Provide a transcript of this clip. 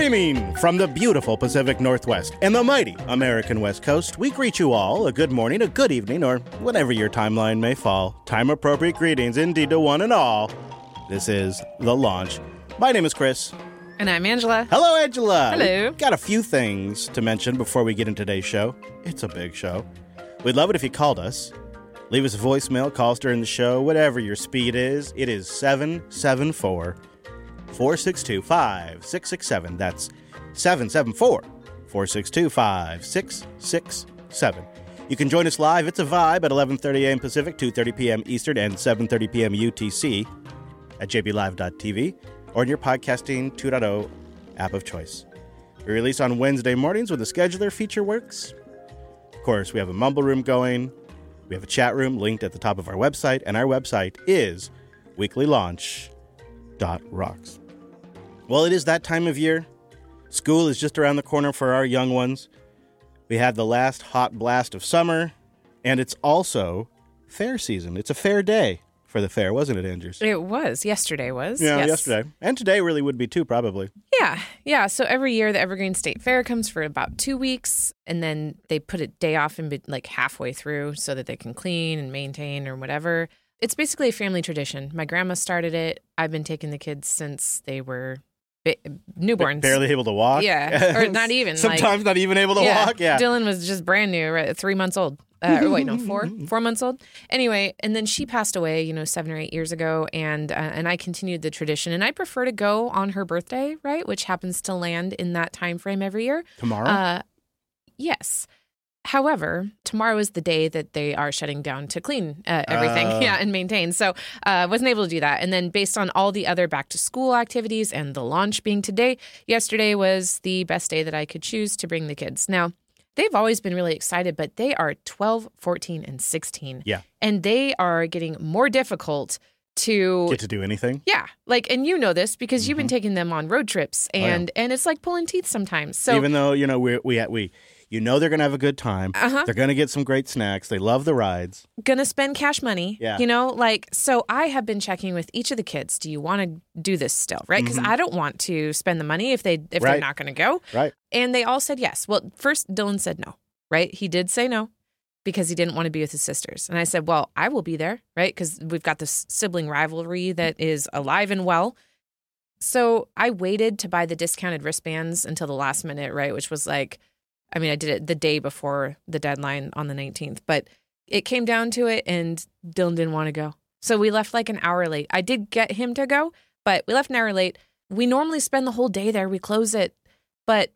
Streaming from the beautiful Pacific Northwest and the mighty American West Coast, we greet you all a good morning, a good evening, or whatever your timeline may fall. Time-appropriate greetings indeed to one and all. This is The Launch. My name is Chris. And I'm Angela. Hello, Angela. Hello. We've got a few things to mention before we get into today's show. It's a big show. We'd love it if you called us. Leave us a voicemail, call us during the show, whatever your speed is. It is 774-462-5667. That's 774-462-5667. You can join us live. It's a vibe at 11:30 a.m. Pacific, 2:30 p.m. Eastern, and 7:30 p.m. UTC at jblive.tv or in your podcasting 2.0 app of choice. We release on Wednesday mornings when the scheduler feature works. Of course, we have a mumble room going. We have a chat room linked at the top of our website, and our website is weeklylaunch.rocks. Well, it is that time of year. School is just around the corner for our young ones. We had the last hot blast of summer, and it's also fair season. It's a fair day for the fair, wasn't it, Andrews? It was. Yesterday was. Yeah, yes. Yesterday. And today really would be too, probably. Yeah. So every year the Evergreen State Fair comes for about 2 weeks, and then they put a day off in like halfway through so that they can clean and maintain or whatever. It's basically a family tradition. My grandma started it. I've been taking the kids since they were newborns. Barely able to walk? Yeah, or not even. Sometimes not even able to walk? Yeah. Dylan was just brand new, right? 3 months old. Four months old. Anyway, and then she passed away, 7 or 8 years ago, and I continued the tradition. And I prefer to go on her birthday, right, which happens to land in that time frame every year. Tomorrow? Yes. However, tomorrow is the day that they are shutting down to clean everything, and maintain. So I wasn't able to do that. And then based on all the other back-to-school activities and the launch being today, yesterday was the best day that I could choose to bring the kids. Now, they've always been really excited, but they are 12, 14, and 16. Yeah. And they are getting more difficult to get to do anything. Yeah. And you know this because you've been taking them on road trips, and it's like pulling teeth sometimes. So even though, we they're going to have a good time. They're going to get some great snacks. They love the rides. Going to spend cash money. Yeah. So I have been checking with each of the kids. Do you want to do this still? Right. Because I don't want to spend the money if they're not going to go. Right. And they all said yes. Well, first Dylan said no. Right. He did say no because he didn't want to be with his sisters. And I said, well, I will be there. Right. Because we've got this sibling rivalry that is alive and well. So I waited to buy the discounted wristbands until the last minute. Right. Which was I did it the day before the deadline on the 19th, but it came down to it and Dylan didn't want to go. So we left an hour late. I did get him to go, but we left an hour late. We normally spend the whole day there. We close it, but